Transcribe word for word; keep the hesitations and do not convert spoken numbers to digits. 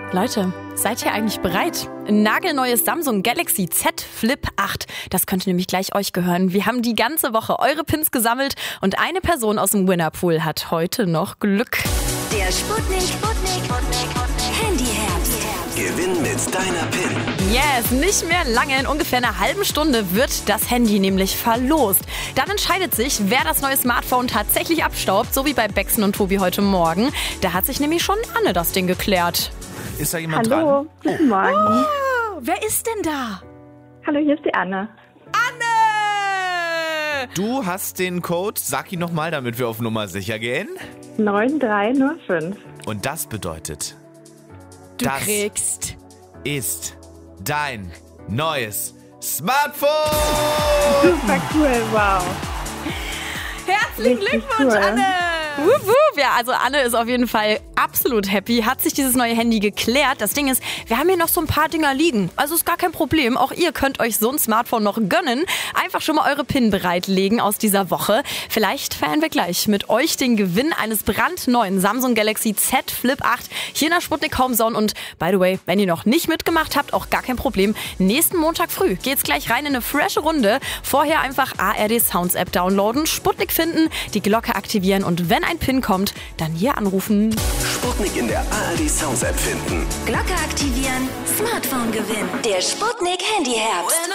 Leute, seid ihr eigentlich bereit? Ein nagelneues Samsung Galaxy Z Flip acht. Das könnte nämlich gleich euch gehören. Wir haben die ganze Woche eure Pins gesammelt und eine Person aus dem Winnerpool hat heute noch Glück. Der Sputnik, Sputnik, Handyherbst. Gewinn mit deiner PIN. Yes, nicht mehr lange. In ungefähr einer halben Stunde wird das Handy nämlich verlost. Dann entscheidet sich, wer das neue Smartphone tatsächlich abstaubt, so wie bei Bexen und Tobi heute Morgen. Da hat sich nämlich schon Anne das Ding geklärt. Ist da jemand Hallo, dran? guten Morgen. Oh, wer ist denn da? Hallo, hier ist die Anne. Anne! Du hast den Code, sag ihn nochmal, damit wir auf Nummer sicher gehen. neun drei null fünf. Und das bedeutet, Du das kriegst... ist dein neues Smartphone. Super cool, wow. Herzlichen Richtig Glückwunsch, cool. Anne! Wup, wup. Ja, also Anne ist auf jeden Fall absolut happy, hat sich dieses neue Handy geklärt. Das Ding ist, wir haben hier noch so ein paar Dinger liegen. Also ist gar kein Problem. Auch ihr könnt euch so ein Smartphone noch gönnen. Einfach schon mal eure PIN bereitlegen aus dieser Woche. Vielleicht feiern wir gleich mit euch den Gewinn eines brandneuen Samsung Galaxy Z Flip acht hier in der Sputnik Homezone. Und by the way, wenn ihr noch nicht mitgemacht habt, auch gar kein Problem. Nächsten Montag früh geht's gleich rein in eine frische Runde. Vorher einfach A R D Sounds App downloaden, Sputnik finden, die Glocke aktivieren und wenn ein PIN kommt, dann hier anrufen. Sputnik in der A R D Sounds App finden. Glocke aktivieren, Smartphone gewinnen. Der Sputnik Handyherbst.